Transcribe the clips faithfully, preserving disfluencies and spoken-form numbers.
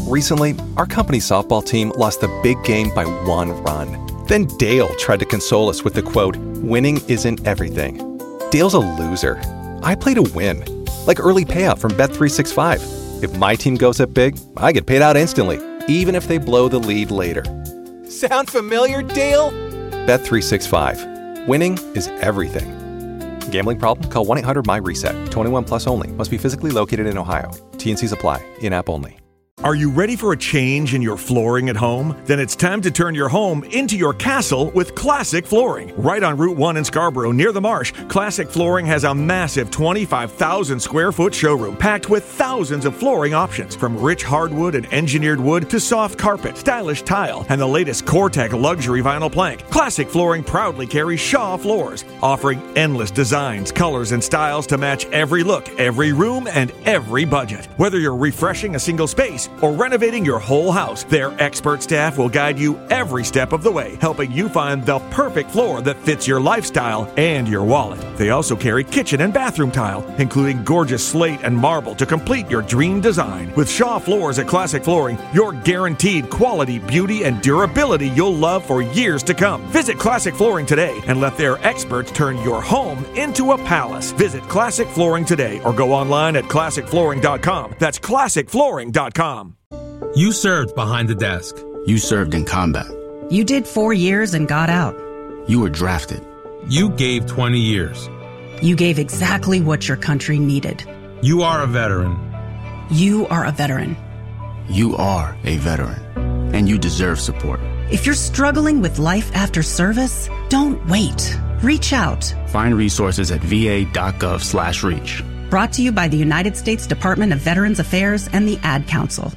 Recently, our company softball team lost the big game by one run. Then Dale tried to console us with the quote, "Winning isn't everything." Dale's a loser. I play to win. Like early payout from Bet three sixty-five. If my team goes up big, I get paid out instantly, even if they blow the lead later. Sound familiar, Dale? Bet three sixty-five. Winning is everything. Gambling problem? Call one eight hundred M Y RESET. twenty-one plus only. Must be physically located in Ohio. T and Cs apply. In-app only. Are you ready for a change in your flooring at home? Then it's time to turn your home into your castle with Classic Flooring. Right on Route one in Scarborough, near the marsh, Classic Flooring has a massive twenty-five thousand square foot showroom packed with thousands of flooring options, from rich hardwood and engineered wood to soft carpet, stylish tile, and the latest Core-Tech luxury vinyl plank. Classic Flooring proudly carries Shaw floors, offering endless designs, colors, and styles to match every look, every room, and every budget. Whether you're refreshing a single space or renovating your whole house, their expert staff will guide you every step of the way, helping you find the perfect floor that fits your lifestyle and your wallet. They also carry kitchen and bathroom tile, including gorgeous slate and marble to complete your dream design. With Shaw Floors at Classic Flooring, you're guaranteed quality, beauty, and durability you'll love for years to come. Visit Classic Flooring today and let their experts turn your home into a palace. Visit Classic Flooring today or go online at classic flooring dot com. That's classic flooring dot com. You served behind the desk. You served in combat. You did four years and got out. You were drafted. You gave twenty years. You gave exactly what your country needed. You are a veteran. You are a veteran. You are a veteran. And you deserve support. If you're struggling with life after service, don't wait. Reach out. Find resources at va.gov slash reach. Brought to you by the United States Department of Veterans Affairs and the Ad Council.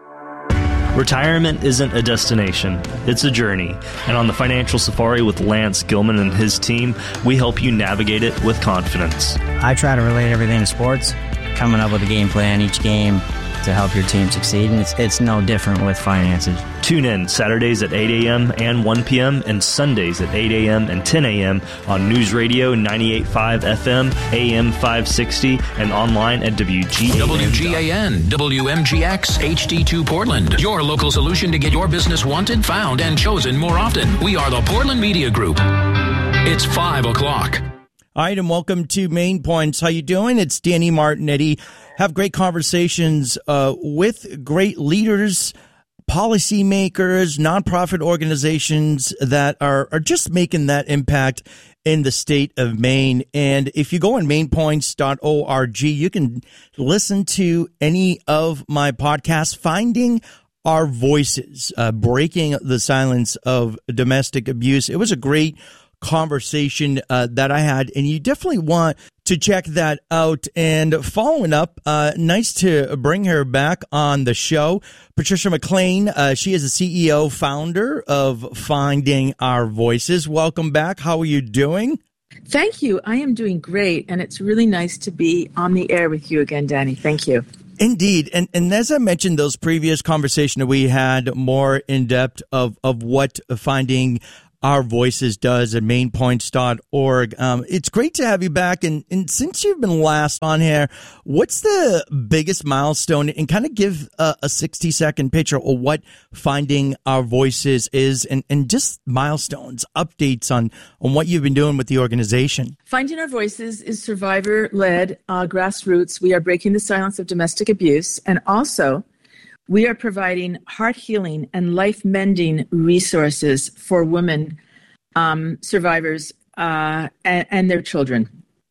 Retirement isn't a destination, it's a journey. And on the Financial Safari with Lance Gilman and his team, we help you navigate it with confidence. I try to relate everything to sports, coming up with a game plan each game to help your team succeed, and it's, it's no different with finances. Tune in Saturdays at eight a.m. and one p.m. and Sundays at eight a.m. and ten a.m. on News Radio ninety-eight point five F M, A M five sixty, and online at W G A N. W G A N, W M G X, H D two Portland. Your local solution to get your business wanted, found, and chosen more often. We are the Portland Media Group. It's five o'clock. All right, and welcome to Main Points. How you doing? It's Danny Martinetti. Have great conversations uh, with great leaders, policymakers, nonprofit organizations that are, are just making that impact in the state of Maine. And if you go on main points dot org, you can listen to any of my podcasts, Finding Our Voices, uh, Breaking the Silence of Domestic Abuse. It was a great conversation uh, that I had, and you definitely want to check that out. And following up, uh, nice to bring her back on the show, Patricia McLean. Uh, she is the C E O, founder of Finding Our Voices. Welcome back. How are you doing? Thank you. I am doing great, and it's really nice to be on the air with you again, Danny. Thank you. Indeed. And and as I mentioned, those previous conversations that we had more in depth of, of what Finding Our Voices does at main points dot org. Um, it's great to have you back. And, and since you've been last on here, what's the biggest milestone? And kind of give a, a sixty second picture of what Finding Our Voices is, and, and just milestones, updates on, on what you've been doing with the organization. Finding Our Voices is survivor-led, uh, grassroots. We are breaking the silence of domestic abuse, and also we are providing heart healing and life mending resources for women um, survivors uh, and, and their children.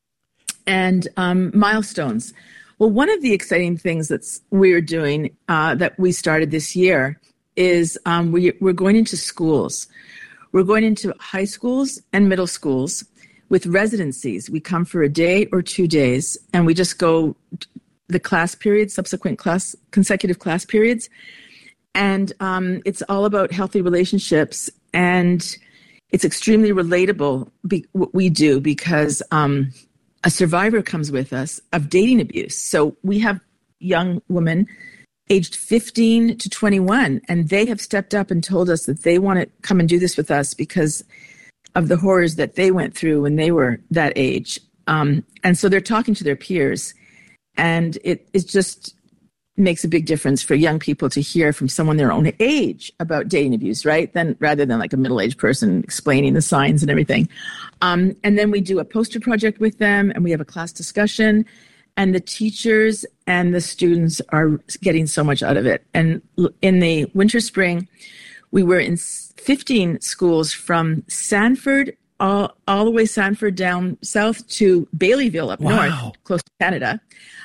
And um, milestones. Well, one of the exciting things that we're doing uh, that we started this year is um, we, we're going into schools. We're going into high schools and middle schools with residencies. We come for a day or two days, and we just go the class periods, subsequent class, consecutive class periods. And um, it's all about healthy relationships. And it's extremely relatable, be, what we do, because um, a survivor comes with us of dating abuse. So we have young women aged fifteen to twenty-one, and they have stepped up and told us that they want to come and do this with us because of the horrors that they went through when they were that age. Um, and so they're talking to their peers. And it is just makes a big difference for young people to hear from someone their own age about dating abuse, right? Then rather than like a middle-aged person explaining the signs and everything. Um, and then we do a poster project with them, and we have a class discussion, and the teachers and the students are getting so much out of it. And in the winter, spring, we were in fifteen schools from Sanford, all, all the way Sanford down south to Baileyville up Wow. north, close to Canada.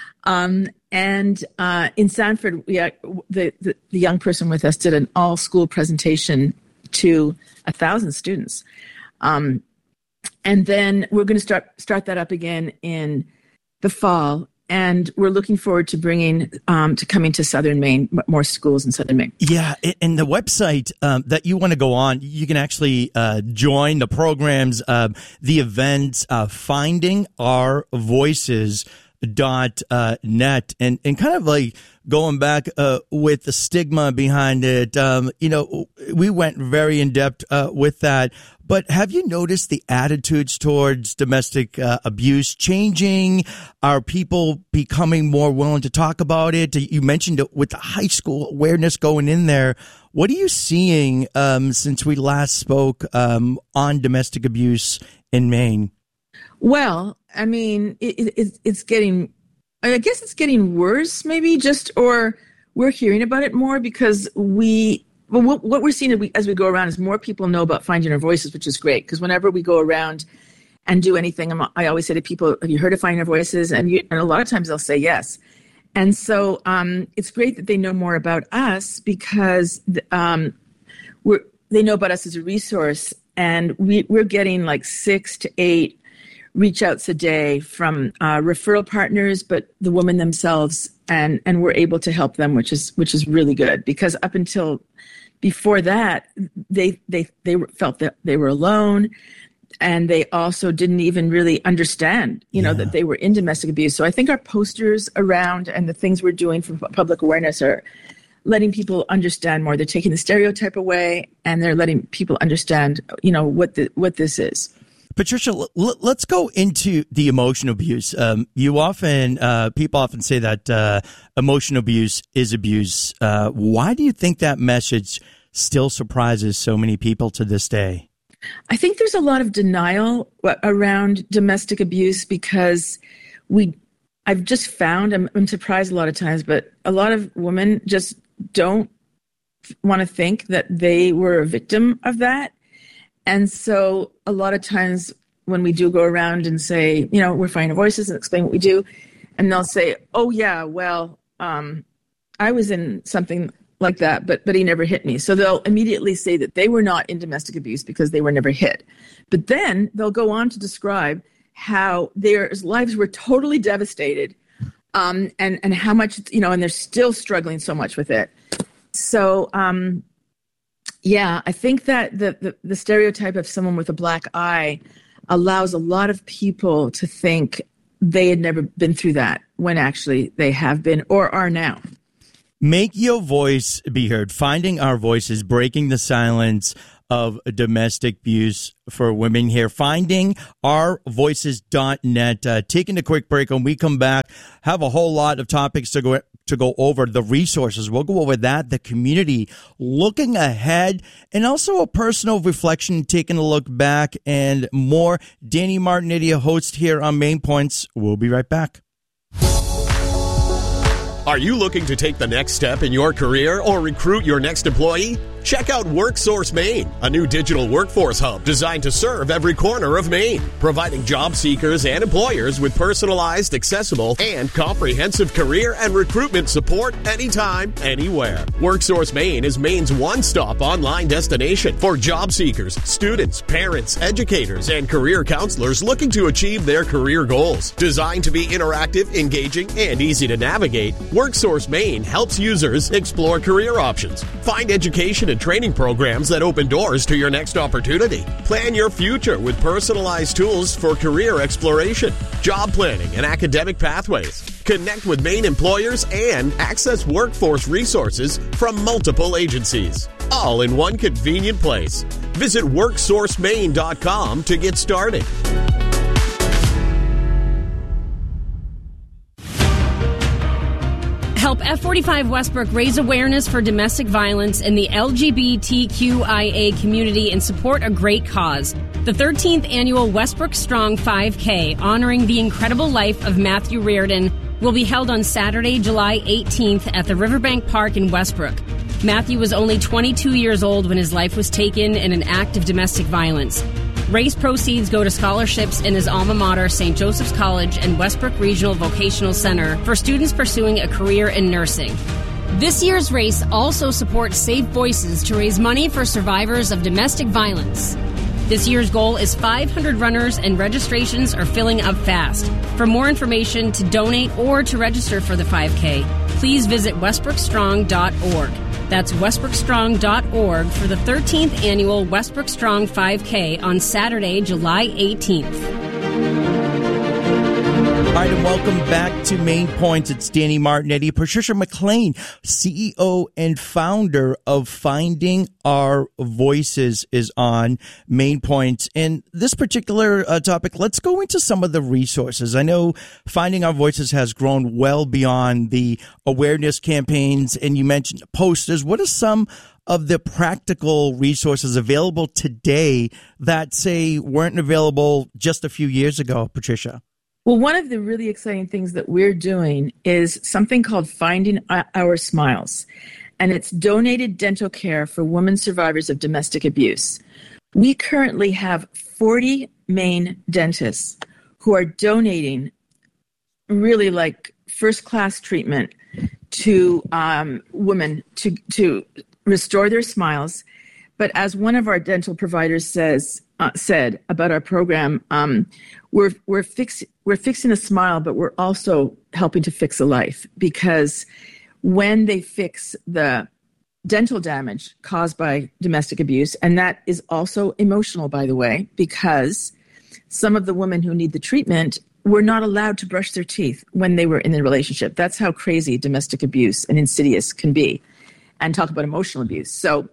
Um, and uh, in Sanford, we, uh, the, the the young person with us did an all-school presentation to a thousand students. Um, and then we're going to start start that up again in the fall. And we're looking forward to bringing, um, to coming to Southern Maine, more schools in Southern Maine. Yeah, and the website um, that you want to go on, you can actually uh, join the programs, uh, the events, uh, Finding Our Voices dot uh, net, and and kind of like going back uh, with the stigma behind it. Um, you know, we went very in depth uh, with that. But have you noticed the attitudes towards domestic uh, abuse changing? Are people becoming more willing to talk about it? You mentioned it with the high school awareness going in there. What are you seeing um, since we last spoke um, on domestic abuse in Maine? Well, I mean, it, it, it's getting, I guess it's getting worse, maybe just, or we're hearing about it more because we, well, what, what we're seeing as we, as we go around is more people know about Finding Our Voices, which is great. Because whenever we go around and do anything, I'm, I always say to people, have you heard of Finding Our Voices? And, you, and a lot of times they'll say yes. And so um, it's great that they know more about us because um, we're, they know about us as a resource. And we, we're getting like six to eight reach outs a day from uh, referral partners, but the women themselves, and and we're able to help them, which is which is really good, because up until before that, they they they felt that they were alone, and they also didn't even really understand, you know, yeah. that they were in domestic abuse. So I think our posters around and the things we're doing for public awareness are letting people understand more. They're taking the stereotype away, and they're letting people understand, you know, what the what this is. Patricia, l- let's go into the emotional abuse. Um, you often, uh, people often say that uh, emotional abuse is abuse. Uh, why do you think that message still surprises so many people to this day? I think there's a lot of denial around domestic abuse because we, I've just found, I'm, I'm surprised a lot of times, but a lot of women just don't want to think that they were a victim of that. And so a lot of times when we do go around and say, you know, we're Finding Our Voices and explain what we do, and they'll say, oh, yeah, well, um, I was in something like that, but but he never hit me. So they'll immediately say that they were not in domestic abuse because they were never hit. But then they'll go on to describe how their lives were totally devastated um, and, and how much, you know, and they're still struggling so much with it. So, um Yeah, I think that the, the, the stereotype of someone with a black eye allows a lot of people to think they had never been through that when actually they have been or are now. Make your voice be heard. Finding Our Voices, breaking the silence of domestic abuse for women here. Finding Our Voices dot net. Uh, taking a quick break. When we come back, have a whole lot of topics to go to go over. The resources, we'll go over that, the community, looking ahead, and also a personal reflection, taking a look back, and more. Danny Martinetti, a host here on Main Points. We'll be right back. Are you looking to take the next step in your career or recruit your next employee? Check out WorkSource Maine, a new digital workforce hub designed to serve every corner of Maine, providing job seekers and employers with personalized, accessible, and comprehensive career and recruitment support anytime, anywhere. WorkSource Maine is Maine's one-stop online destination for job seekers, students, parents, educators, and career counselors looking to achieve their career goals. Designed to be interactive, engaging, and easy to navigate, WorkSource Maine helps users explore career options, find education and training programs that open doors to your next opportunity. Plan your future with personalized tools for career exploration, job planning, and academic pathways. Connect with Maine employers and access workforce resources from multiple agencies, all in one convenient place. Visit work source maine dot com to get started. Help F forty-five Westbrook raise awareness for domestic violence in the L G B T Q I A community and support a great cause. The thirteenth annual Westbrook Strong five K, honoring the incredible life of Matthew Reardon, will be held on Saturday, July eighteenth at the Riverbank Park in Westbrook. Matthew was only twenty-two years old when his life was taken in an act of domestic violence. Race proceeds go to scholarships in his alma mater, Saint Joseph's College and Westbrook Regional Vocational Center for students pursuing a career in nursing. This year's race also supports Safe Voices to raise money for survivors of domestic violence. This year's goal is five hundred runners, and registrations are filling up fast. For more information, to donate or to register for the five K, please visit westbrook strong dot org. That's westbrook strong dot org for the thirteenth annual Westbrook Strong five K on Saturday, July eighteenth. All right, and welcome back to Main Points. It's Danny Martinetti. Patricia McLean, C E O and founder of Finding Our Voices, is on Main Points. And this particular uh, topic, let's go into some of the resources. I know Finding Our Voices has grown well beyond the awareness campaigns, and you mentioned posters. What are some of the practical resources available today that, say, weren't available just a few years ago, Patricia? Well, one of the really exciting things that we're doing is something called Finding Our Smiles, and it's donated dental care for women survivors of domestic abuse. We currently have forty Maine dentists who are donating really like first-class treatment to um, women to, to restore their smiles. But as one of our dental providers says uh, said about our program, um, we're we're fix, we're fixing a smile, but we're also helping to fix a life, because when they fix the dental damage caused by domestic abuse, and that is also emotional, by the way, because some of the women who need the treatment were not allowed to brush their teeth when they were in the relationship. That's how crazy domestic abuse and insidious can be. And talk about emotional abuse. So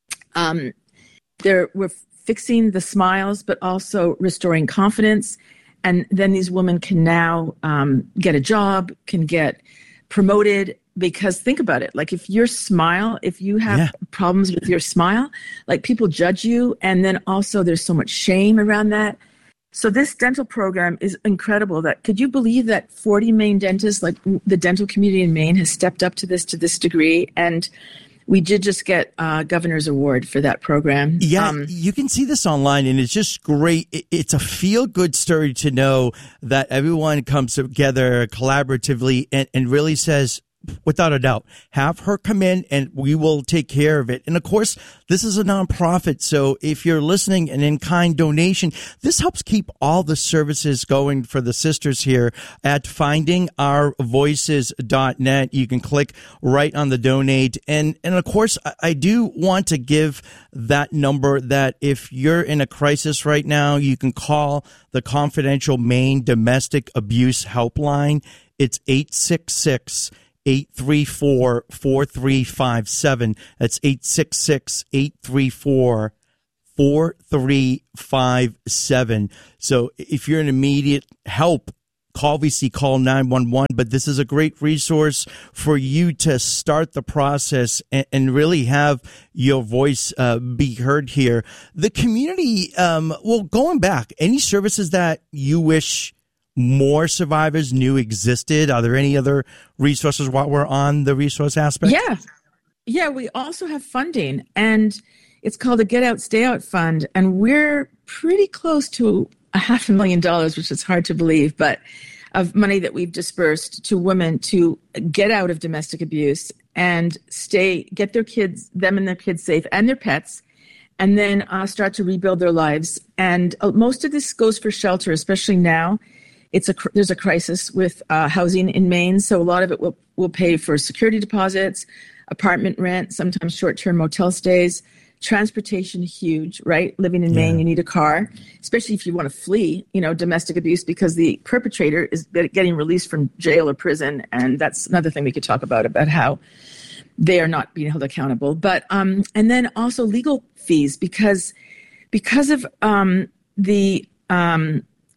um, there we're fixing the smiles, but also restoring confidence. And then these women can now um, get a job, can get promoted, because think about it. Like if your smile, if you have yeah. problems with your smile, like people judge you. And then also there's so much shame around that. So this dental program is incredible. That could you believe that forty Maine dentists, like the dental community in Maine, has stepped up to this to this degree? And we did just get a governor's award for that program. Yeah, um, you can see this online, and it's just great. It's a feel-good story to know that everyone comes together collaboratively and, and really says, without a doubt, have her come in and we will take care of it. And of course, this is a nonprofit. So if you're listening, an in-kind donation, this helps keep all the services going for the sisters here at finding our voices dot net. You can click right on the donate. And, and of course, I do want to give that number that if you're in a crisis right now, you can call the confidential Maine Domestic Abuse Helpline. It's eight six six, eight three four, four three five seven. That's eight six six, eight three four, four three five seven. So if you're in immediate help, call V C, call nine one one. But this is a great resource for you to start the process and, and really have your voice uh, be heard here. The community, um, well, going back, any services that you wish more survivors knew existed? Are there any other resources while we're on the resource aspect? Yeah. Yeah, we also have funding, and it's called a Get Out, Stay Out Fund, and we're pretty close to a half a million dollars, which is hard to believe, but of money that we've dispersed to women to get out of domestic abuse and stay, get their kids, them and their kids safe and their pets, and then uh, start to rebuild their lives. And uh, most of this goes for shelter, especially now. It's a there's a crisis with uh, housing in Maine, so a lot of it will will pay for security deposits, apartment rent, sometimes short-term motel stays, transportation, huge, right? Living in yeah. Maine, you need a car, especially if you want to flee, you know, domestic abuse, because the perpetrator is getting released from jail or prison, and that's another thing we could talk about about how they are not being held accountable. But um, and then also legal fees, because because of um, the um,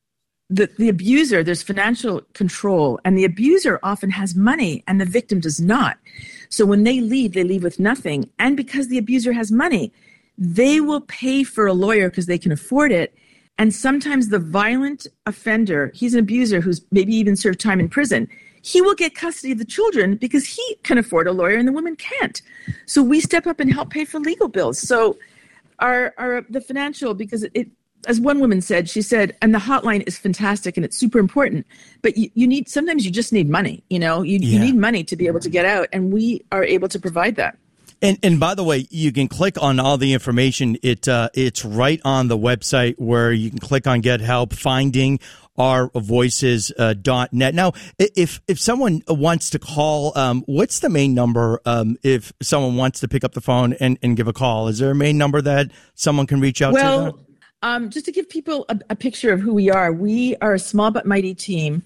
the, the abuser, there's financial control, and the abuser often has money and the victim does not. So when they leave, they leave with nothing. And because the abuser has money, they will pay for a lawyer because they can afford it. And sometimes the violent offender, he's an abuser who's maybe even served time in prison, he will get custody of the children because he can afford a lawyer and the woman can't. So we step up and help pay for legal bills. So our, our the financial, because it, as one woman said, she said, and the hotline is fantastic and it's super important, but you, you need, sometimes you just need money, you know, you, yeah. you need money to be able to get out, and we are able to provide that. And and by the way, you can click on all the information. It uh, it's right on the website where you can click on Get Help, finding our voices dot net. Now, if if someone wants to call, um, what's the main number um, if someone wants to pick up the phone and, and give a call? Is there a main number that someone can reach out well, to? Well, um, just to give people a, a picture of who we are, we are a small but mighty team.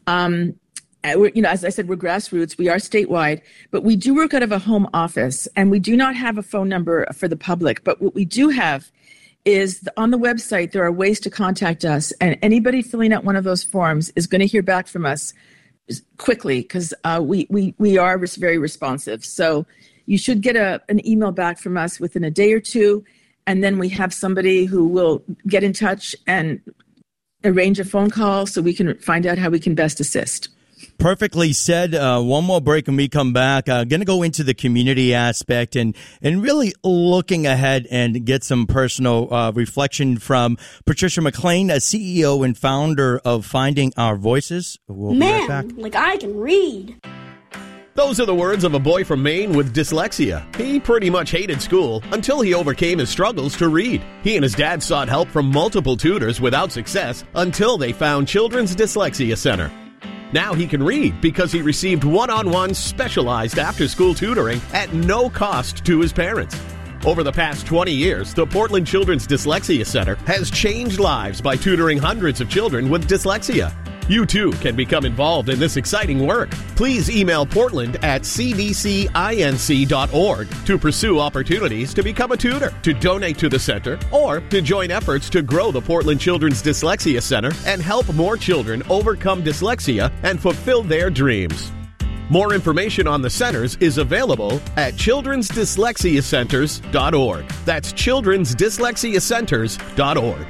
Um We're, you know, as I said, we're grassroots. We are statewide, but we do work out of a home office, and we do not have a phone number for the public. But what we do have is on the website, there are ways to contact us, and anybody filling out one of those forms is going to hear back from us quickly because uh, we, we, we are very responsive. So you should get a, an email back from us within a day or two, and then we have somebody who will get in touch and arrange a phone call so we can find out how we can best assist. Perfectly said. Uh, one more break and we come back. Uh, going to go into the community aspect and, and really looking ahead and get some personal uh, reflection from Patricia McLean, a C E O and founder of Finding Our Voices. We'll be Man, right back. Like I can read. Those are the words of a boy from Maine with dyslexia. He pretty much hated school until he overcame his struggles to read. He and his dad sought help from multiple tutors without success until they found Children's Dyslexia Center. Now he can read because he received one-on-one specialized after-school tutoring at no cost to his parents. Over the past twenty years, the Portland Children's Dyslexia Center has changed lives by tutoring hundreds of children with dyslexia. You too can become involved in this exciting work. Please email Portland at c d c inc dot org to pursue opportunities to become a tutor, to donate to the center, or to join efforts to grow the Portland Children's Dyslexia Center and help more children overcome dyslexia and fulfill their dreams. More information on the centers is available at children's dyslexia centers dot org. That's children's dyslexia centers dot org.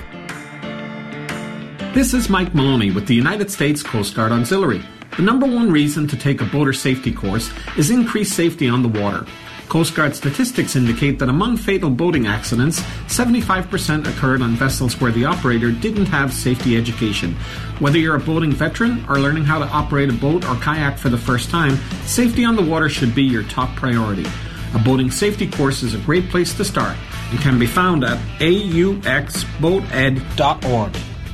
This is Mike Maloney with the United States Coast Guard Auxiliary. The number one reason to take a boater safety course is increased safety on the water. Coast Guard statistics indicate that among fatal boating accidents, seventy-five percent occurred on vessels where the operator didn't have safety education. Whether you're a boating veteran or learning how to operate a boat or kayak for the first time, safety on the water should be your top priority. A boating safety course is a great place to start and can be found at a u x boat ed dot org.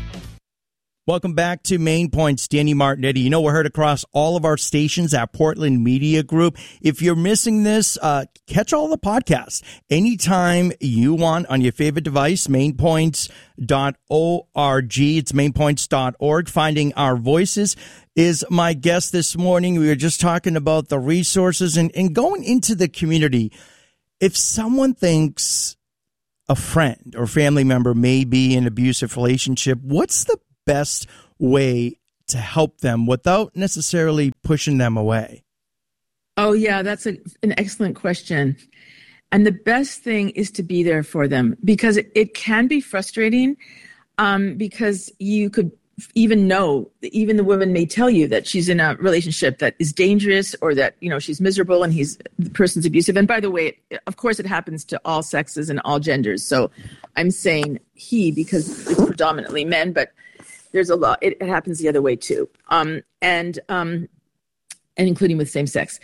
Welcome back to Main Points. Danny Martinetti. You know, we're heard across all of our stations at Portland Media Group. If you're missing this, uh, catch all the podcasts anytime you want on your favorite device, main points dot org. It's main points dot org. Finding Our Voices is my guest this morning. We were just talking about the resources and, and going into the community. If someone thinks a friend or family member may be in an abusive relationship, what's the best way to help them without necessarily pushing them away? Oh, yeah, that's a, an excellent question. And the best thing is to be there for them, because it, it can be frustrating um, because you could even know, even the woman may tell you that she's in a relationship that is dangerous or that, you know, she's miserable and he's the person's abusive. And by the way, it, of course, it happens to all sexes and all genders. So I'm saying he because it's predominantly men, but there's a lot. It, it happens the other way too, um, and um, and including with same sex.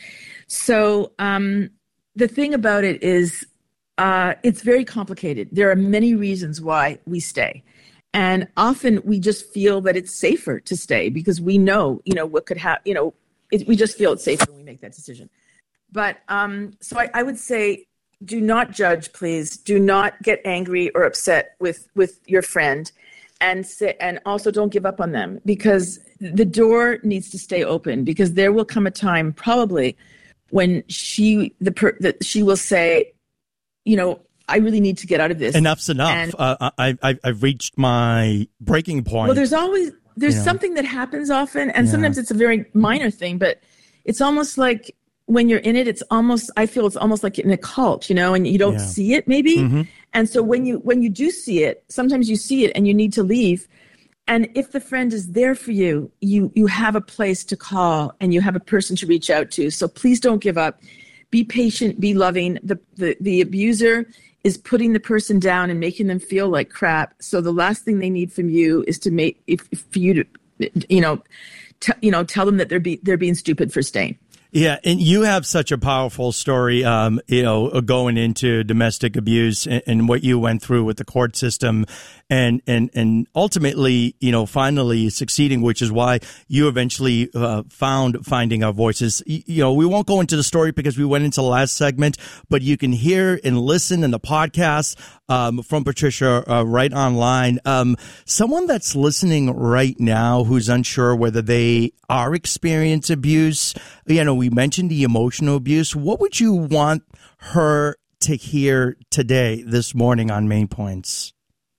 So um, the thing about it is, uh, it's very complicated. There are many reasons why we stay, and often we just feel that it's safer to stay because we know, you know, what could happen. You know, it, we just feel it's safer when we make that decision. But um, so I, I would say, do not judge, please. Do not get angry or upset with with your friend. And say, and also don't give up on them, because the door needs to stay open, because there will come a time probably when she the per, that she will say, you know, I really need to get out of this. Enough's enough. And, uh, I, I I've reached my breaking point. Well, there's always there's you know? something that happens often, and Yeah. sometimes it's a very minor thing, but it's almost like when you're in it, it's almost, I feel it's almost like in a cult, you know, and you don't Yeah. see it maybe. Mhm. And so when you, when you do see it, sometimes you see it and you need to leave. And if the friend is there for you, you, you have a place to call and you have a person to reach out to. So please don't give up. Be patient, be loving. The, the, the abuser is putting the person down and making them feel like crap. So the last thing they need from you is to make, if, if for you to, you know, t- you know, tell them that they're be, they're being stupid for staying. Yeah, and you have such a powerful story, um, you know, going into domestic abuse and, and what you went through with the court system, and and and ultimately, you know, finally succeeding, which is why you eventually uh, found Finding Our Voices. You, you know, we won't go into the story because we went into the last segment, but you can hear and listen in the podcast um, from Patricia uh, right online. Um, someone that's listening right now who's unsure whether they are experiencing abuse, you know, we mentioned the emotional abuse. What would you want her to hear today, this morning on Main Points?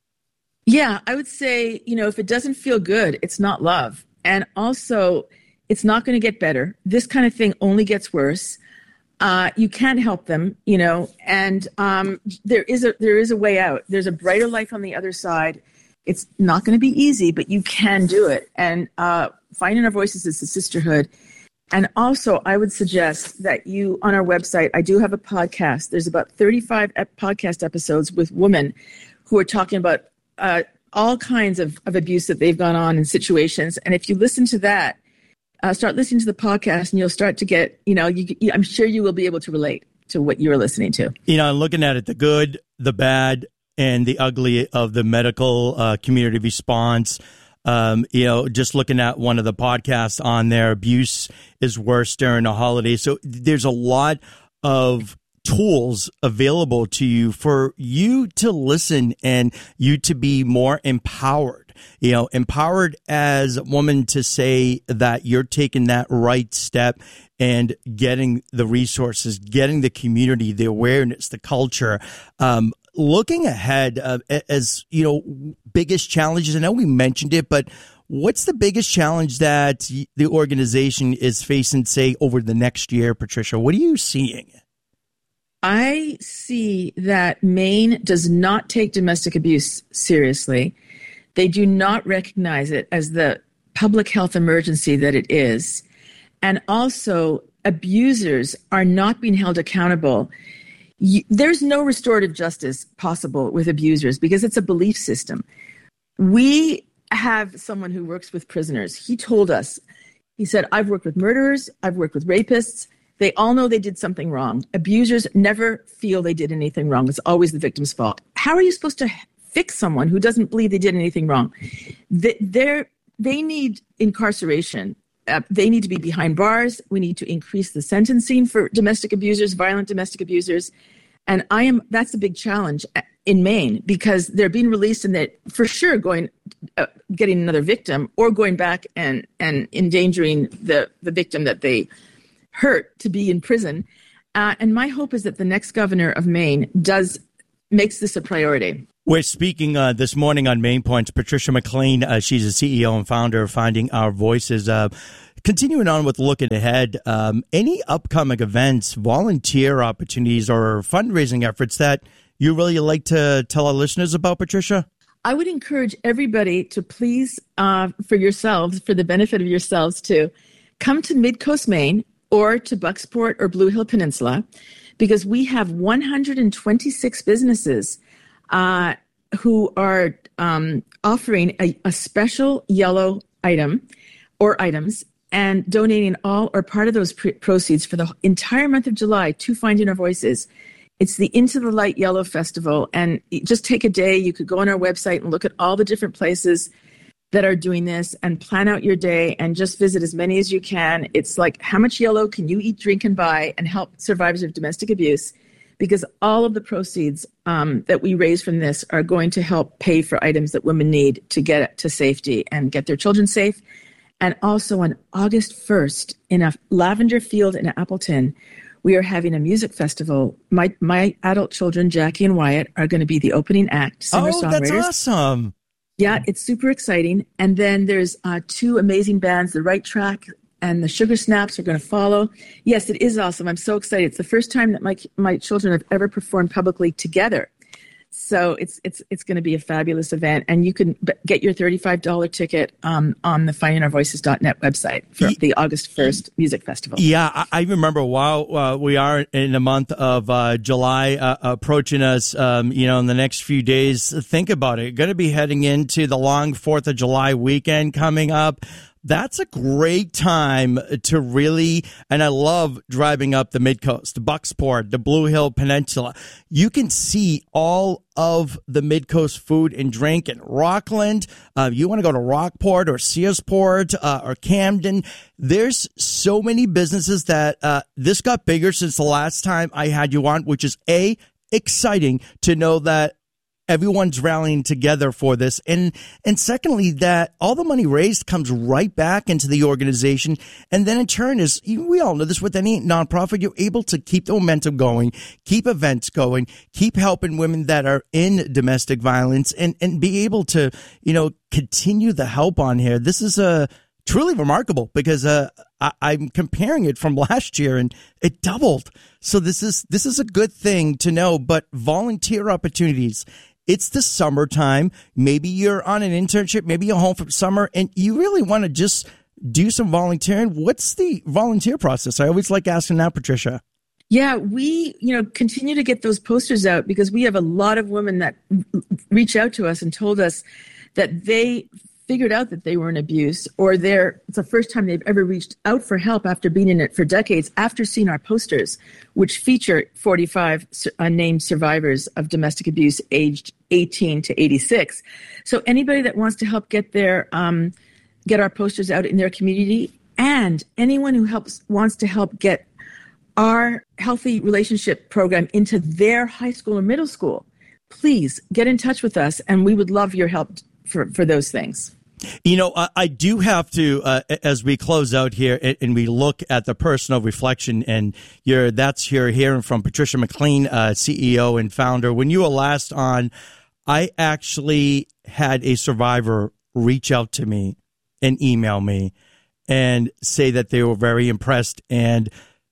Yeah, I would say, you know, if it doesn't feel good, it's not love. And also, it's not going to get better. This kind of thing only gets worse. Uh, you can't help them, you know, and um, there is a there is a way out. There's a brighter life on the other side. It's not going to be easy, but you can do it. And uh, Finding Our Voices is a sisterhood. And also, I would suggest that you, on our website, I do have a podcast. There's about thirty-five ep- podcast episodes with women who are talking about uh, all kinds of, of abuse that they've gone on in situations. And if you listen to that, uh, start listening to the podcast, and you'll start to get, you know, you, you, I'm sure you will be able to relate to what you're listening to. You know, looking at it, the good, the bad, and the ugly of the medical uh, community response. Um, you know, just looking at one of the podcasts on there, abuse is worse during the holidays. So there's a lot of tools available to you for you to listen and you to be more empowered, you know, empowered as a woman to say that you're taking that right step and getting the resources, getting the community, the awareness, the culture, um, looking ahead uh, as, you know, biggest challenges. I know we mentioned it, but what's the biggest challenge that the organization is facing, say, over the next year, Patricia? What are you seeing? I see that Maine does not take domestic abuse seriously. They do not recognize it as the public health emergency that it is. And also, abusers are not being held accountable. You, there's no restorative justice possible with abusers because it's a belief system. We have someone who works with prisoners. He told us, he said, I've worked with murderers, I've worked with rapists. They all know they did something wrong. Abusers never feel they did anything wrong. It's always the victim's fault. How are you supposed to fix someone who doesn't believe they did anything wrong? They, they're, they need incarceration. Uh, they need to be behind bars. We need to increase the sentencing for domestic abusers, violent domestic abusers. And I am, that's a big challenge in Maine because they're being released and they're for sure going, uh, getting another victim or going back and, and endangering the, the victim that they hurt to be in prison. Uh, and my hope is that the next governor of Maine does, makes this a priority. We're speaking uh, this morning on Main Points. Patricia McLean, uh, she's the C E O and founder of Finding Our Voices. Uh, continuing on with looking ahead, um, any upcoming events, volunteer opportunities, or fundraising efforts that you really like to tell our listeners about, Patricia? I would encourage everybody to please, uh, for yourselves, for the benefit of yourselves, to come to Midcoast, Maine, or to Bucksport or Blue Hill Peninsula, because we have one hundred twenty-six businesses Uh, who are um, offering a, a special yellow item or items and donating all or part of those pre- proceeds for the entire month of July to Finding Our Voices. It's the Into the Light Yellow Festival. And just take a day. You could go on our website and look at all the different places that are doing this and plan out your day and just visit as many as you can. It's like, how much yellow can you eat, drink, and buy and help survivors of domestic abuse? Because all of the proceeds um, that we raise from this are going to help pay for items that women need to get to safety and get their children safe. And also on August first, in a lavender field in Appleton, we are having a music festival. My my adult children, Jackie and Wyatt, are going to be the opening act. Oh, that's awesome. Yeah, it's super exciting. And then there's uh, two amazing bands, The Right Track and the Sugar Snaps are going to follow. Yes, it is awesome. I'm so excited. It's the first time that my my children have ever performed publicly together. So it's it's it's going to be a fabulous event, and you can b- get your thirty-five dollars ticket um, on the finding our voices dot net website for the August first music festival. Yeah, I, I remember while uh, we are in the month of uh, July uh, approaching us, um, you know, in the next few days, think about it. Going to be heading into the long fourth of July weekend coming up. That's a great time to really, and I love driving up the Midcoast, the Bucksport, the Blue Hill Peninsula. You can see all of the Midcoast food and drink in Rockland. Uh, you want to go to Rockport or Searsport uh, or Camden. There's so many businesses that uh, this got bigger since the last time I had you on, which is A, exciting to know that everyone's rallying together for this. And and secondly, that all the money raised comes right back into the organization. And then in turn is, we all know this with any nonprofit, you're able to keep the momentum going, keep events going, keep helping women that are in domestic violence and, and be able to, you know, continue the help on here. This is a truly remarkable because uh, I, I'm comparing it from last year and it doubled. So this is this is a good thing to know, but volunteer opportunities. It's the summertime. Maybe you're on an internship. Maybe you're home from summer and you really want to just do some volunteering. What's the volunteer process? I always like asking that, Patricia. Yeah, we, you know, continue to get those posters out because we have a lot of women that reach out to us and told us that they figured out that they were in abuse, or they're, it's the first time they've ever reached out for help after being in it for decades, after seeing our posters, which feature forty-five uh, named survivors of domestic abuse aged eighteen to eighty-six. So anybody that wants to help get their, um, get our posters out in their community, and anyone who helps wants to help get our healthy relationship program into their high school or middle school, please get in touch with us, and we would love your help for, for those things. You know, I, I do have to, uh, as we close out here and, and we look at the personal reflection, and you're, that's you're hearing from Patricia McLean, uh, C E O and founder. When you were last on, I actually had a survivor reach out to me and email me and say that they were very impressed and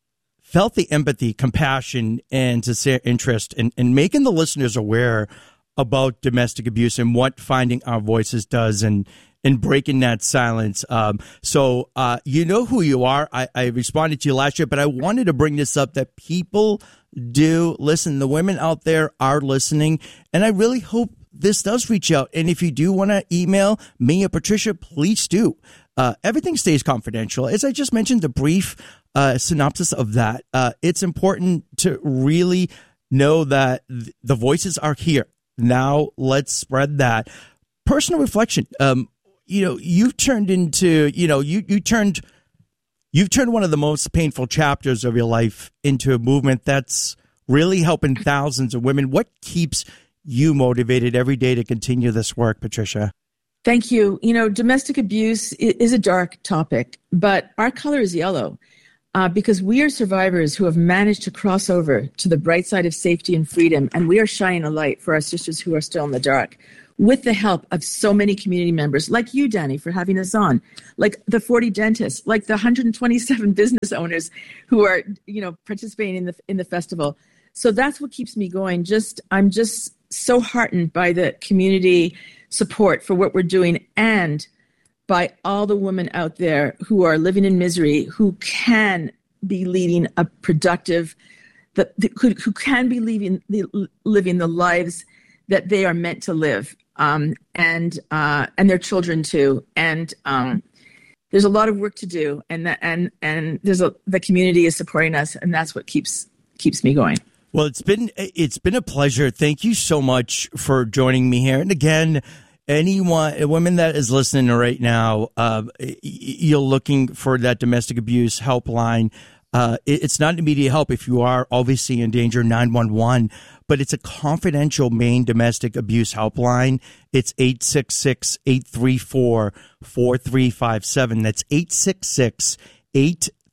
felt the empathy, compassion, and sincere interest in, in making the listeners aware about domestic abuse and what Finding Our Voices does and, and breaking that silence. Um, so uh, you know who you are. I, I responded to you last year, but I wanted to bring this up that people do listen. The women out there are listening, and I really hope this does reach out. And if you do want to email me or Patricia, please do. Uh, everything stays confidential. As I just mentioned, the brief uh, synopsis of that, uh, it's important to really know that th- the voices are here. Now let's spread that. Personal reflection. Um, you know, you've turned into, you know, you, you turned, you've turned one of the most painful chapters of your life into a movement that's really helping thousands of women. What keeps you motivated every day to continue this work, Patricia? Thank you. You know, domestic abuse is a dark topic, but our color is yellow. Uh, because we are survivors who have managed to cross over to the bright side of safety and freedom, and we are shining a light for our sisters who are still in the dark with the help of so many community members, like you, Danny, for having us on, like the forty dentists, like the one hundred twenty-seven business owners who are, you know, participating in the in the festival. So that's what keeps me going. Just I'm just so heartened by the community support for what we're doing, and by all the women out there who are living in misery, who can be leading a productive, that who, who can be living the, living the lives that they are meant to live, um, and uh, and their children too. And um, there's a lot of work to do, and that, and and there's a the community is supporting us, and that's what keeps keeps me going. Well, it's been it's been a pleasure. Thank you so much for joining me here. And again, anyone, a woman that is listening right now, uh, you're looking for that domestic abuse helpline. Uh, it's not immediate help if you are obviously in danger, nine one one, but it's a confidential Maine domestic abuse helpline. It's eight six six, eight three four, four three five seven. That's eight six six, eight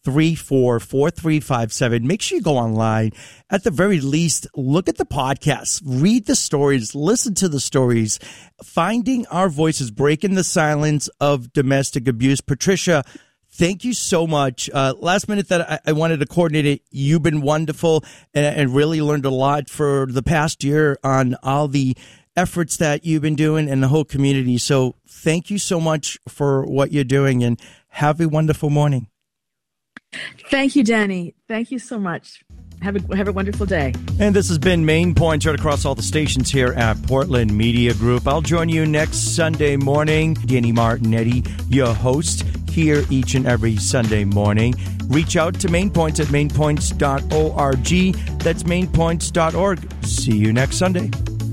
three four, four three five seven. Make sure you go online. At the very least, look at the podcasts, read the stories, listen to the stories, finding our voices, breaking the silence of domestic abuse. Patricia, thank you so much. Uh, last minute that I, I wanted to coordinate it, you've been wonderful and, and really learned a lot for the past year on all the efforts that you've been doing and the whole community. So thank you so much for what you're doing, and have a wonderful morning. Thank you, Danny. Thank you so much. Have a, have a wonderful day. And this has been Main Points right across all the stations here at Portland Media Group. I'll join you next Sunday morning. Danny Martinetti, your host, here each and every Sunday morning. Reach out to Main Points at main points dot org. That's main points dot org. See you next Sunday.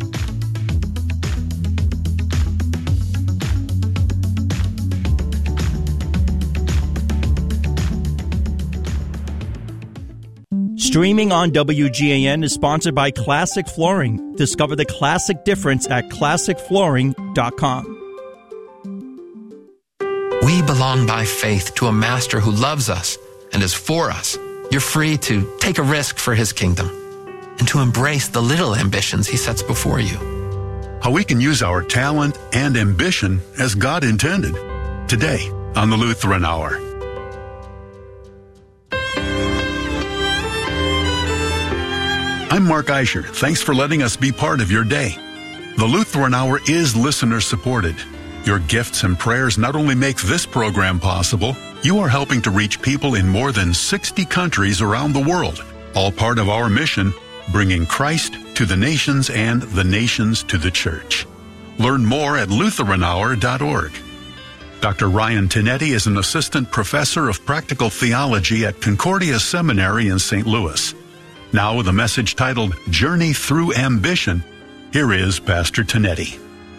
Streaming on W G A N is sponsored by Classic Flooring. Discover the classic difference at classic flooring dot com. We belong by faith to a master who loves us and is for us. You're free to take a risk for his kingdom and to embrace the little ambitions he sets before you. How we can use our talent and ambition as God intended. Today on the Lutheran Hour. I'm Mark Eicher. Thanks for letting us be part of your day. The Lutheran Hour is listener-supported. Your gifts and prayers not only make this program possible, you are helping to reach people in more than sixty countries around the world, all part of our mission, bringing Christ to the nations and the nations to the church. Learn more at lutheran hour dot org. Doctor Ryan Tinetti is an assistant professor of practical theology at Concordia Seminary in Saint Louis. Now with a message titled Journey Through Ambition, here is Pastor Tinetti.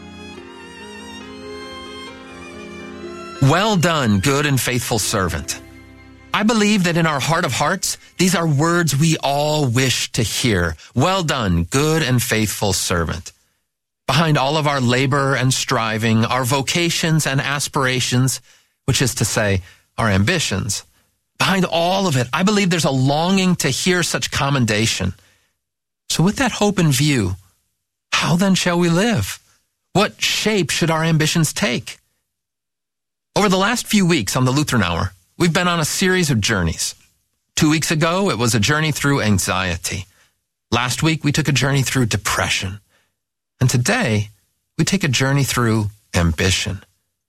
Well done, good and faithful servant. I believe that in our heart of hearts, these are words we all wish to hear. Well done, good and faithful servant. Behind all of our labor and striving, our vocations and aspirations, which is to say, our ambitions, behind all of it, I believe there's a longing to hear such commendation. So with that hope in view, how then shall we live? What shape should our ambitions take? Over the last few weeks on the Lutheran Hour, we've been on a series of journeys. Two weeks ago, it was a journey through anxiety. Last week, we took a journey through depression. And today, we take a journey through ambition.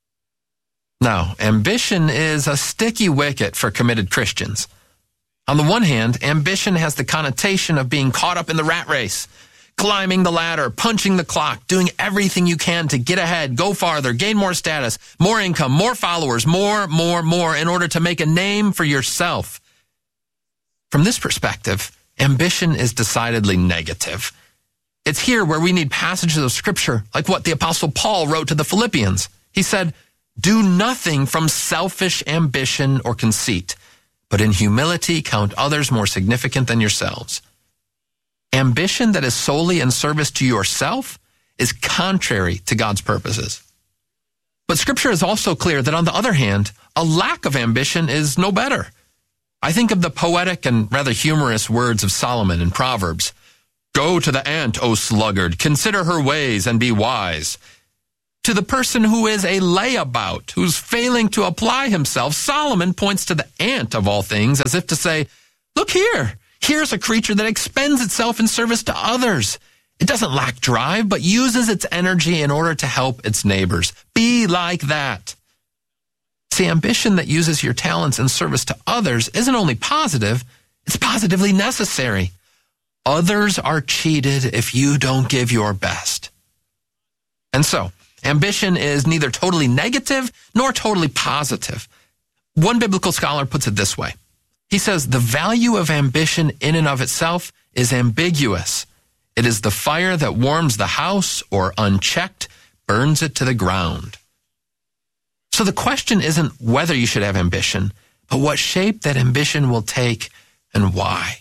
Now, ambition is a sticky wicket for committed Christians. On the one hand, ambition has the connotation of being caught up in the rat race, climbing the ladder, punching the clock, doing everything you can to get ahead, go farther, gain more status, more income, more followers, more, more, more, in order to make a name for yourself. From this perspective, ambition is decidedly negative. It's here where we need passages of Scripture like what the Apostle Paul wrote to the Philippians. He said, "Do nothing from selfish ambition or conceit, but in humility count others more significant than yourselves." Ambition that is solely in service to yourself is contrary to God's purposes. But Scripture is also clear that, on the other hand, a lack of ambition is no better. I think of the poetic and rather humorous words of Solomon in Proverbs. "Go to the ant, O sluggard, consider her ways and be wise." To the person who is a layabout, who's failing to apply himself, Solomon points to the ant of all things as if to say, look here, here's a creature that expends itself in service to others. It doesn't lack drive, but uses its energy in order to help its neighbors. Be like that. See, ambition that uses your talents in service to others isn't only positive, it's positively necessary. Others are cheated if you don't give your best. And so, ambition is neither totally negative nor totally positive. One biblical scholar puts it this way. He says, the value of ambition in and of itself is ambiguous. It is the fire that warms the house or, unchecked, burns it to the ground. So the question isn't whether you should have ambition, but what shape that ambition will take and why.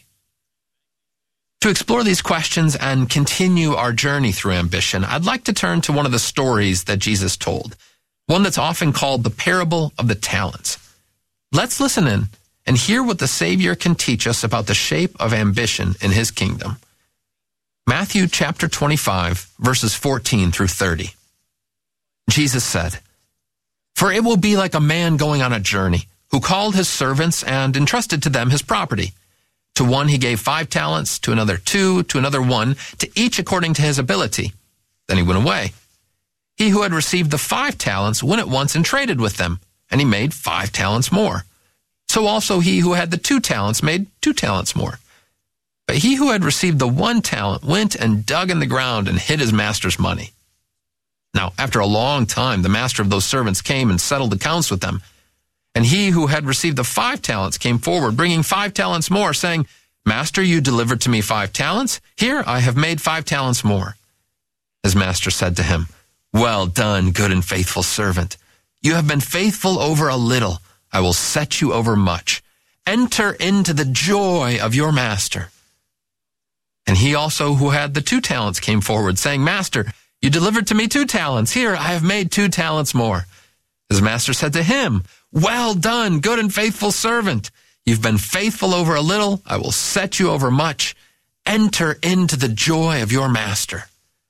To explore these questions and continue our journey through ambition, I'd like to turn to one of the stories that Jesus told, one that's often called the parable of the talents. Let's listen in and hear what the Savior can teach us about the shape of ambition in his kingdom. Matthew chapter twenty-five, verses fourteen through thirty. Jesus said, "For it will be like a man going on a journey, who called his servants and entrusted to them his property. To one he gave five talents, to another two, to another one, to each according to his ability. Then he went away. He who had received the five talents went at once and traded with them, and he made five talents more. So also he who had the two talents made two talents more. But he who had received the one talent went and dug in the ground and hid his master's money. Now, after a long time, the master of those servants came and settled accounts with them. And he who had received the five talents came forward, bringing five talents more, saying, 'Master, you delivered to me five talents. Here I have made five talents more.' His master said to him, 'Well done, good and faithful servant. You have been faithful over a little. I will set you over much. Enter into the joy of your master.' And he also who had the two talents came forward, saying, 'Master, you delivered to me two talents. Here I have made two talents more.' His master said to him, 'Well done, good and faithful servant. You've been faithful over a little. I will set you over much. Enter into the joy of your master.'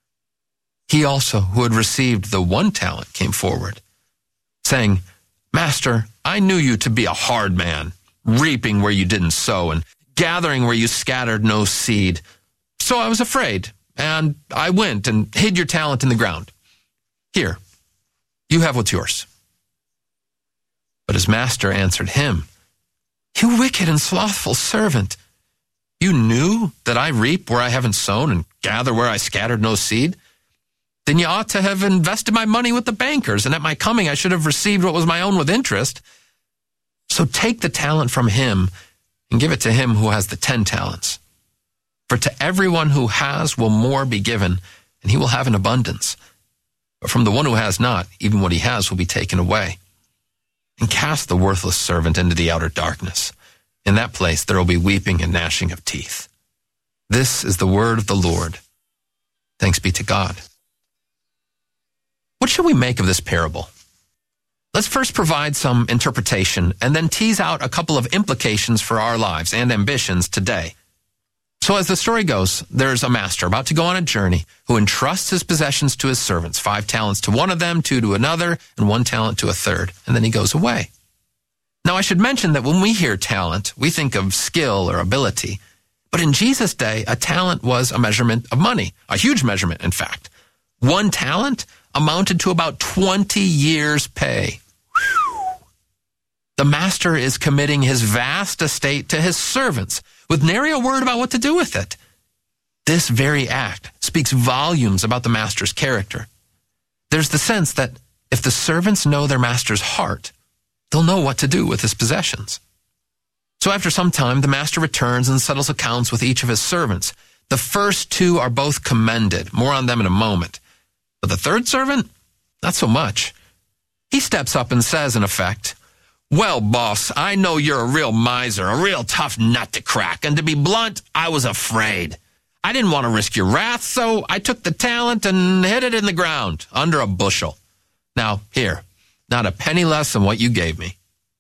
He also who had received the one talent came forward, saying, 'Master, I knew you to be a hard man, reaping where you didn't sow and gathering where you scattered no seed. So I was afraid, and I went and hid your talent in the ground. Here, you have what's yours.' But his master answered him, 'You wicked and slothful servant. You knew that I reap where I haven't sown and gather where I scattered no seed? Then you ought to have invested my money with the bankers, and at my coming I should have received what was my own with interest. So take the talent from him and give it to him who has the ten talents. For to everyone who has will more be given, and he will have an abundance. But from the one who has not, even what he has will be taken away. And cast the worthless servant into the outer darkness. In that place there will be weeping and gnashing of teeth.' This is the word of the Lord. Thanks be to God." What should we make of this parable? Let's first provide some interpretation and then tease out a couple of implications for our lives and ambitions today. So as the story goes, there's a master about to go on a journey who entrusts his possessions to his servants, five talents to one of them, two to another, and one talent to a third, and then he goes away. Now I should mention that when we hear talent, we think of skill or ability. But in Jesus' day, a talent was a measurement of money, a huge measurement, in fact. One talent amounted to about twenty years' pay. Whew. The master is committing his vast estate to his servants, with nary a word about what to do with it. This very act speaks volumes about the master's character. There's the sense that if the servants know their master's heart, they'll know what to do with his possessions. So after some time, the master returns and settles accounts with each of his servants. The first two are both commended. More on them in a moment. But the third servant, not so much. He steps up and says, in effect, "Well, boss, I know you're a real miser, a real tough nut to crack, and to be blunt, I was afraid. I didn't want to risk your wrath, so I took the talent and hid it in the ground, under a bushel. Now, here, not a penny less than what you gave me."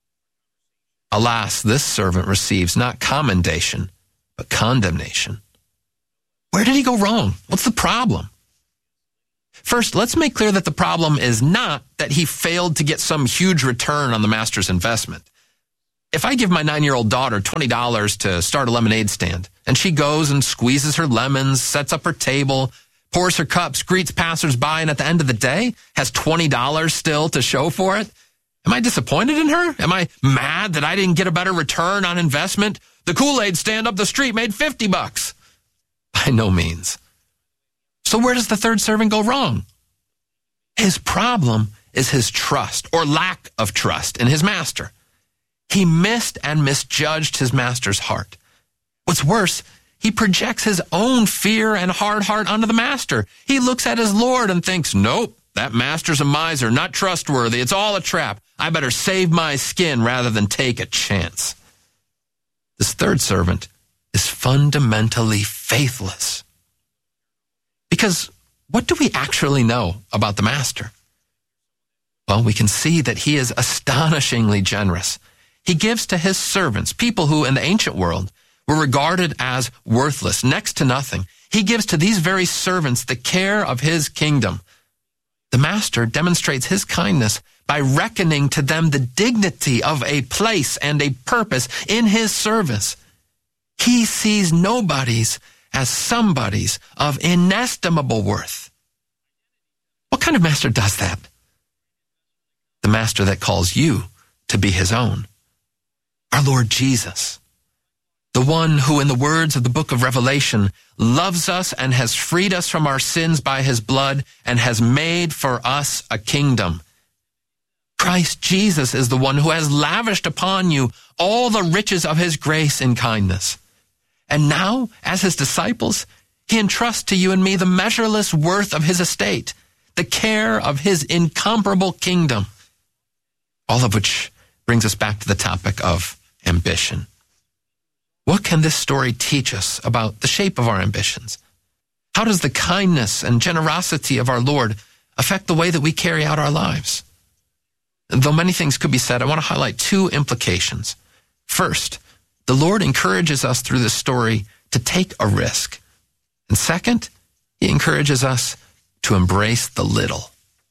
Alas, this servant receives not commendation, but condemnation. Where did he go wrong? What's the problem? First, let's make clear that the problem is not that he failed to get some huge return on the master's investment. If I give my nine-year-old daughter twenty dollars to start a lemonade stand, and she goes and squeezes her lemons, sets up her table, pours her cups, greets passers-by, and at the end of the day has twenty dollars still to show for it, am I disappointed in her? Am I mad that I didn't get a better return on investment? The Kool-Aid stand up the street made fifty bucks. By no means. So where does the third servant go wrong? His problem is his trust, or lack of trust, in his master. He missed and misjudged his master's heart. What's worse, he projects his own fear and hard heart onto the master. He looks at his Lord and thinks, "Nope, that master's a miser, not trustworthy. It's all a trap. I better save my skin rather than take a chance." This third servant is fundamentally faithless. Because what do we actually know about the master? Well, we can see that he is astonishingly generous. he gives to his servants, people who in the ancient world were regarded as worthless, next to nothing. He gives to these very servants the care of his kingdom. The master demonstrates his kindness by reckoning to them the dignity of a place and a purpose in his service. He sees nobodies as somebodies of inestimable worth. What kind of master does that? The master that calls you to be his own. Our Lord Jesus, the one who in the words of the book of Revelation loves us and has freed us from our sins by his blood and has made for us a kingdom. Christ Jesus is the one who has lavished upon you all the riches of his grace and kindness. And now, as his disciples, he entrusts to you and me the measureless worth of his estate, the care of his incomparable kingdom. All of which brings us back to the topic of ambition. What can this story teach us about the shape of our ambitions? How does the kindness and generosity of our Lord affect the way that we carry out our lives? Though many things could be said, I want to highlight two implications. First, the Lord encourages us through this story to take a risk. And second, he encourages us to embrace the little.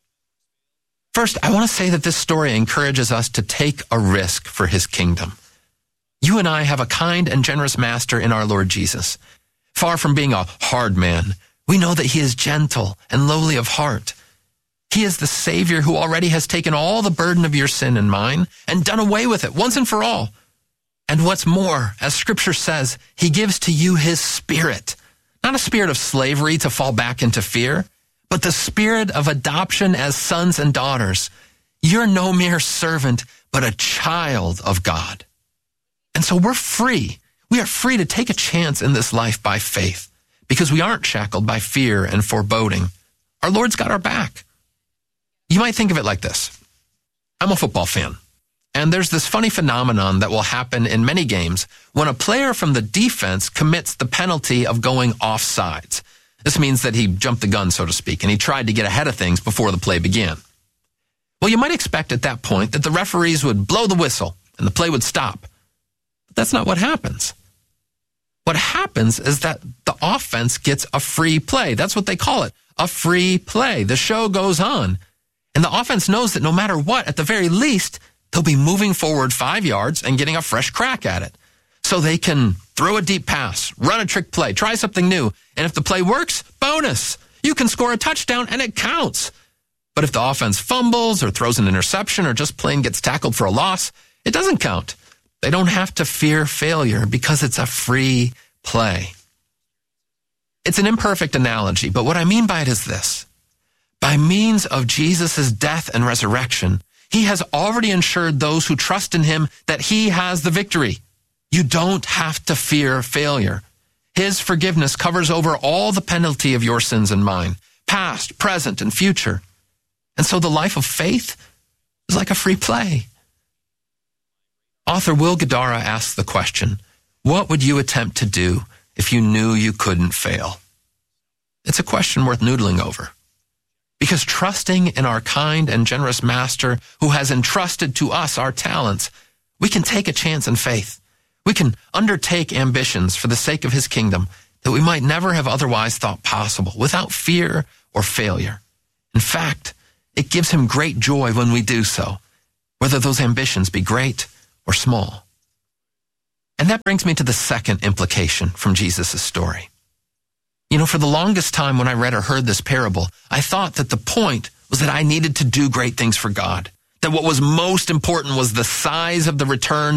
First, I want to say that this story encourages us to take a risk for his kingdom. You and I have a kind and generous master in our Lord Jesus. Far from being a hard man, we know that he is gentle and lowly of heart. He is the Savior who already has taken all the burden of your sin and mine and done away with it once and for all. And what's more, as Scripture says, he gives to you his Spirit, not a spirit of slavery to fall back into fear, but the spirit of adoption as sons and daughters. You're no mere servant, but a child of God. And so we're free. We are free to take a chance in this life by faith because we aren't shackled by fear and foreboding. Our Lord's got our back. You might think of it like this. I'm a football fan, and there's this funny phenomenon that will happen in many games when a player from the defense commits the penalty of going offsides. This means that he jumped the gun, so to speak, and he tried to get ahead of things before the play began. Well, you might expect at that point that the referees would blow the whistle and the play would stop. But that's not what happens. What happens is that the offense gets a free play. That's what they call it, a free play. The show goes on. And the offense knows that no matter what, at the very least, they'll be moving forward five yards and getting a fresh crack at it. So they can throw a deep pass, run a trick play, try something new. And if the play works, bonus. You can score a touchdown and it counts. But if the offense fumbles or throws an interception or just plain gets tackled for a loss, it doesn't count. They don't have to fear failure because it's a free play. It's an imperfect analogy, but what I mean by it is this. By means of Jesus' death and resurrection, he has already ensured those who trust in him that he has the victory. You don't have to fear failure. His forgiveness covers over all the penalty of your sins and mine, past, present, and future. And so the life of faith is like a free play. Author Will Guidara asks the question, what would you attempt to do if you knew you couldn't fail? It's a question worth noodling over. Because trusting in our kind and generous master who has entrusted to us our talents, we can take a chance in faith. We can undertake ambitions for the sake of his kingdom that we might never have otherwise thought possible without fear or failure. In fact, it gives him great joy when we do so, whether those ambitions be great or small. And that brings me to the second implication from Jesus' story. You know, for the longest time when I read or heard this parable, I thought that the point was that I needed to do great things for God, that what was most important was the size of the return